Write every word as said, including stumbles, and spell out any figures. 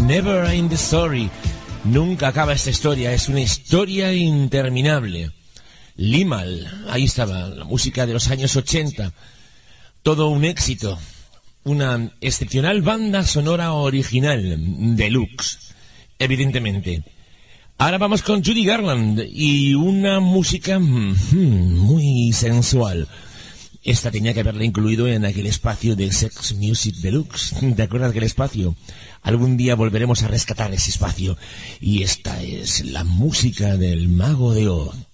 Never End the Story. Nunca acaba esta historia, es una historia interminable. Limahl, ahí estaba, la música de los años ochenta. Todo un éxito. Una excepcional banda sonora original, deluxe, evidentemente. Ahora vamos con Judy Garland y una música mm, muy sensual. Esta tenía que haberla incluido en aquel espacio de Sex Music Deluxe. ¿Te acuerdas de aquel espacio? Algún día volveremos a rescatar ese espacio. Y esta es la música del Mago de Oz.